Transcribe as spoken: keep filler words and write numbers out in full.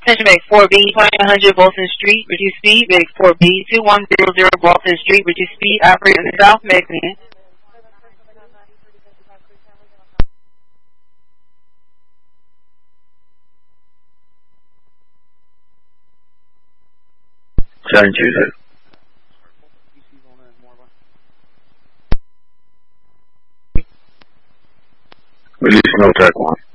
Attention Bag four B, one hundred Bolton Street, reduce speed. Bag four B, two one zero zero Bolton Street, reduce speed. Operate in the south magazine. Change it. Release no track one.